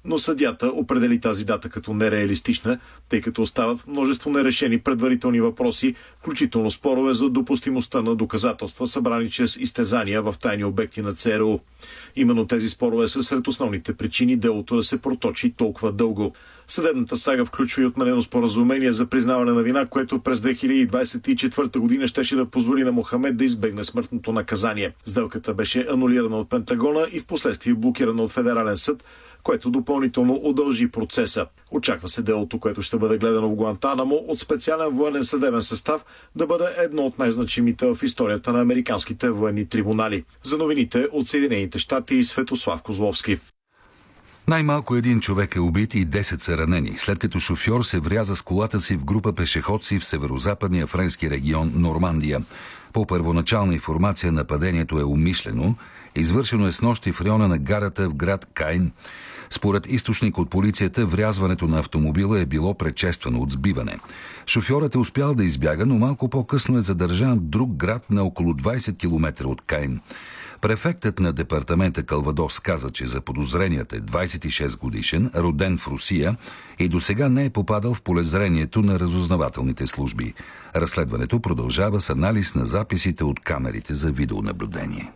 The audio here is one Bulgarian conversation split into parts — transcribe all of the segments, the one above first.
но съдията определи тази дата като нереалистична, тъй като остават множество нерешени предварителни въпроси, включително спорове за допустимостта на доказателства, събрани чрез изтезания в тайни обекти на ЦРУ. Именно тези спорове са сред основните причини делото да се проточи толкова дълго. Съдебната сага включва и отменено споразумение за признаване на вина, което през 2024 година щеше да позволи на Мохамед да избегне смъртното наказание. Сделката беше анулирана от Пентагона и впоследствие блокирана от Федерален съд, което допълнително удължи процеса. Очаква се делото, което ще бъде гледано в Гуантанамо от специален военен съдебен състав, да бъде едно от най-значимите в историята на американските военни трибунали. За новините от Съединените щати и Светослав Козловски. Най-малко един човек е убит и 10 са ранени, след като шофьор се вряза с колата си в група пешеходци в северозападния френски регион Нормандия. По първоначална информация нападението е умишлено, извършено е снощи в района на гарата в град Кайн. Според източник от полицията, врязването на автомобила е било предшествано от сбиване. Шофьорът е успял да избяга, но малко по-късно е задържан в друг град на около 20 км от Кайн. Префектът на департамента Калвадос каза, че заподозреният е 26 годишен, роден в Русия и досега не е попадал в полезрението на разузнавателните служби. Разследването продължава с анализ на записите от камерите за видеонаблюдение.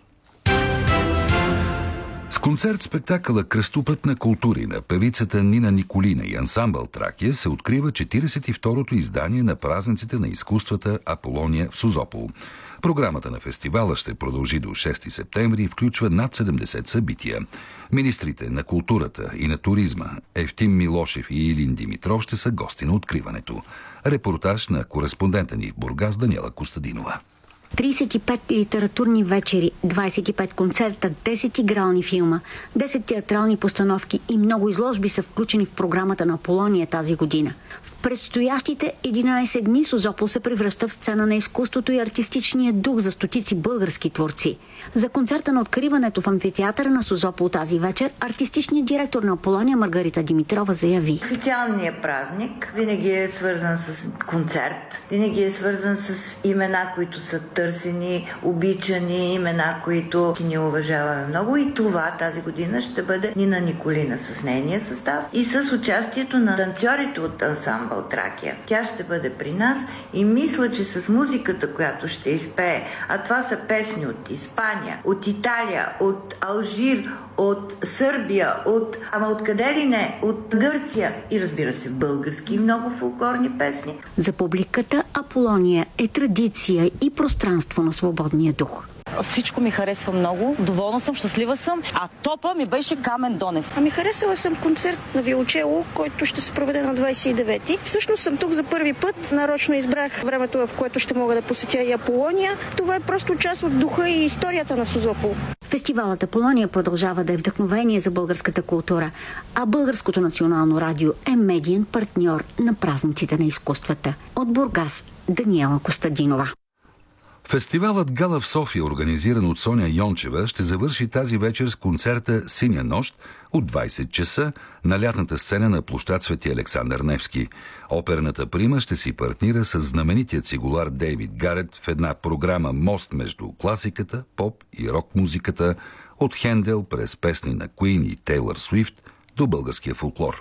С концерт-спектакъла «Кръстопът на култури» на певицата Нина Николина и ансамбъл Тракия се открива 42-то издание на празниците на изкуствата Аполония в Созопол. Програмата на фестивала ще продължи до 6 септември и включва над 70 събития. Министрите на културата и на туризма Евтим Милошев и Илин Димитров ще са гости на откриването. Репортаж на кореспондента ни в Бургас Даниела Костадинова. 35 литературни вечери, 25 концерта, 10 игрални филма, 10 театрални постановки и много изложби са включени в програмата на Аполония тази година. В предстоящите 11 дни Созопол се превръща в сцена на изкуството и артистичния дух за стотици български творци. За концерта на откриването в амфитеатъра на Созопол тази вечер артистичният директор на Аполония Маргарита Димитрова заяви: официалният празник винаги е свързан с концерт, винаги е свързан с имена, които са търсени, обичани, имена, които ни уважаваме много, и това тази година ще бъде Нина Николина с нейния състав и с участието на танцорите от ансамбъл Тракия. Тя ще бъде при нас и мисля, че с музиката, която ще изпее, а това са песни от Испания, от Италия, от Алжир, от Сърбия, ама откъде ли не, от Гърция и разбира се български много фолклорни песни. За публиката Аполония е традиция и пространство на свободния дух. Всичко ми харесва много, доволна съм, щастлива съм, а топа ми беше Камен Донев. Харесала съм концерт на виолончело, който ще се проведе на 29-ти. Всъщност съм тук за първи път, нарочно избрах времето, в което ще мога да посетя и Аполония. Това е просто част от духа и историята на Созопол. Фестивалът Аполония продължава да е вдъхновение за българската култура, а Българското национално радио е медиен партньор на празниците на изкуствата. От Бургас, Даниела Костадинова. Фестивалът Гала в София, организиран от Соня Йончева, ще завърши тази вечер с концерта «Синя нощ» от 20 часа на лятната сцена на площад Свети Александър Невски. Оперната прима ще си партнира с знаменития цигулар Дейвид Гарет в една програма «Мост между класиката, поп и рок-музиката» от Хендел през песни на Куин и Тейлър Суифт до българския фолклор.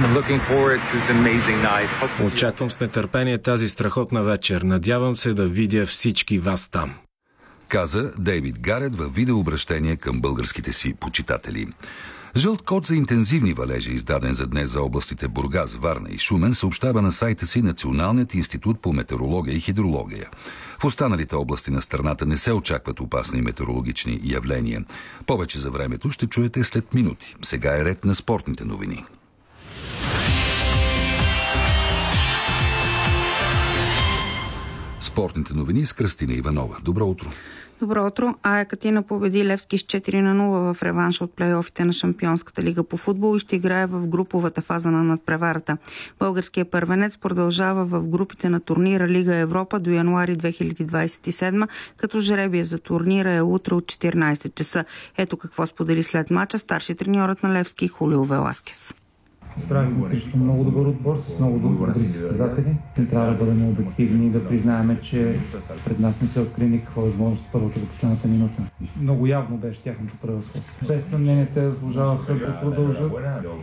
Очаквам с нетърпение тази страхотна вечер. Надявам се да видя всички вас там, каза Дейвид Гарет във видеообращение към българските си почитатели. Жълт код за интензивни валежи, издаден за днес за областите Бургас, Варна и Шумен, съобщава на сайта си Националният институт по метеорология и хидрология. В останалите области на страната не се очакват опасни метеорологични явления. Повече за времето ще чуете след минути. Сега е ред на спортните новини. Спортните новини с Кръстина Иванова. Добро утро! Добро утро! Екатина победи Левски с 4-0 в реванш от плейофите на Шампионската лига по футбол и ще играе в груповата фаза на надпреварата. Българският първенец продължава в групите на турнира Лига Европа до януари 2027, като жребия за турнира е утре от 14 часа. Ето какво сподели след мача старши треньорът на Левски Хулио Веласкес. Справихме срещу много добър отбор, с много добри състезатели. Не трябва да бъдем обективни и да признаем, че пред нас не се откри никаква възможност от първата до последната минута. Много явно беше тяхното превъзходство. Без съмнение те заслужаваха да продължат.